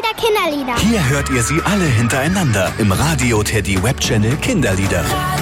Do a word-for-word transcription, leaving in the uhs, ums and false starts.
Lieder, Kinderlieder. Hier hört ihr sie alle hintereinander im Radio Teddy Webchannel Kinderlieder.